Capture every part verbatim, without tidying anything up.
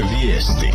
Vijesti.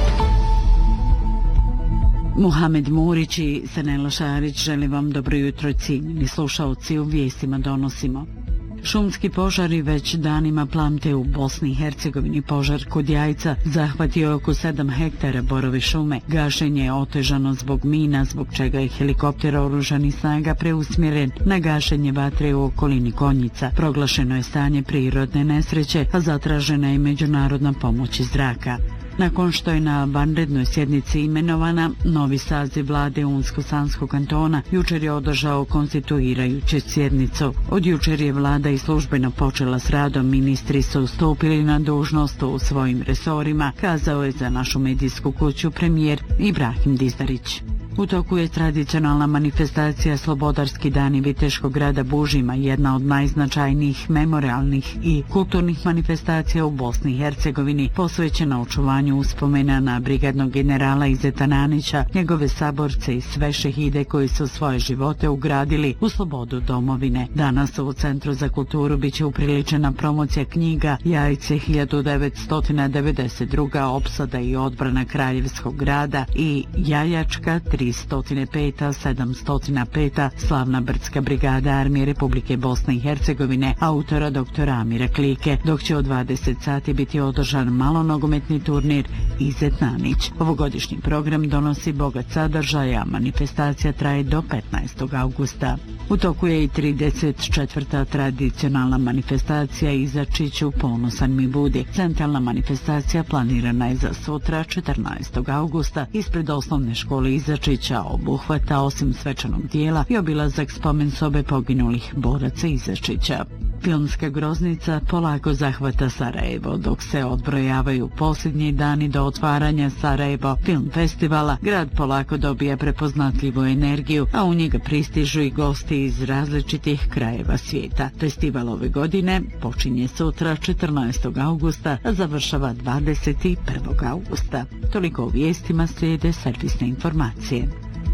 Muhamed Murić i Sanela Šarić žele vam dobro jutro, cijenjeni slušaoci. U vijestima donosimo: šumski požari već danima plamte u Bosni i Hercegovini. Požar kod Jajca zahvatio oko sedam hektara borove šume. Gašenje je otežano zbog mina, zbog čega je helikopter oružanih snaga preusmjeren na gašenje vatre u okolini Konjica. Proglašeno je stanje prirodne nesreće, a zatražena je međunarodna pomoć iz zraka. Nakon što je na vanrednoj sjednici imenovana, novi saziv vlade Unsko-Sanskog kantona jučer je održao konstituirajuću sjednicu. Od jučer je vlada i službeno počela s radom, ministri su stupili na dužnost u svojim resorima, kazao je za našu medijsku kuću premijer Ibrahim Dizdarić. U toku je tradicionalna manifestacija Slobodarski dani Viteškog grada Bužima, jedna od najznačajnijih memorialnih i kulturnih manifestacija u Bosni i Hercegovini, posvećena očuvanju uspomena na brigadnog generala Izeta Nanića, njegove saborce i sve šehide koji su svoje živote ugradili u slobodu domovine. Danas u Centru za kulturu biće upriličena promocija knjiga Jajce hiljadu devetsto devedeset druga. opsada i odbrana Kraljevskog grada i Jajačka tristo pet sedamsto pet. slavna brdska brigada Armije Republike Bosne i Hercegovine, autora doktora Amira Klike, dok će od dvadeset sati biti održan malonogometni turnir Izet Nanić. Ovogodišnji program donosi bogat sadržaj, a manifestacija traje do petnaestog augusta. U toku je i trideset četvrta tradicionalna manifestacija Izačiću ponosan mi budi. Centralna manifestacija planirana je za sutra, četrnaestog augusta, ispred osnovne škole Izačića. Obuhvata osim svečanog dijela i obilazak spomen sobe poginulih boraca Izačića. Filmska groznica polako zahvata Sarajevo. Dok se odbrojavaju posljednji dani do otvaranja Sarajevo Film Festivala, grad polako dobija prepoznatljivu energiju, a u njega pristižu i gosti iz različitih krajeva svijeta. Festival ove godine počinje sutra, četrnaestog augusta, a završava dvadeset prvog augusta. Toliko o vijestima, slijede servisne informacije.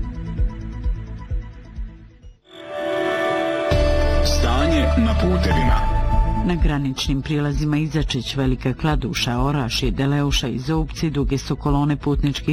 Stanje na putevima. Na graničnim prijelazima Izačić, Velika Kladuša, Orašje, Deleuša i Zubci duge su kolone putničkih